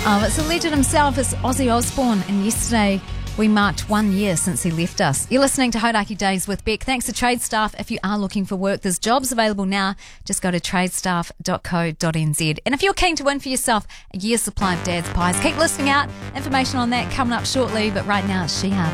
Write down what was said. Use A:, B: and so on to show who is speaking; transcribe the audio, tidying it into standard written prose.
A: Oh, it's the legend himself. It's Ozzy Osbourne, and yesterday we marked 1 year since he left us. You're listening to Hodaki Days with Beck. Thanks to Trade Staff. If you are looking for work, there's jobs available now. Just go to tradestaff.co.nz. And if you're keen to win for yourself a year's supply of Dad's Pies, keep listening out. Information on that coming up shortly, but right now it's Shihab.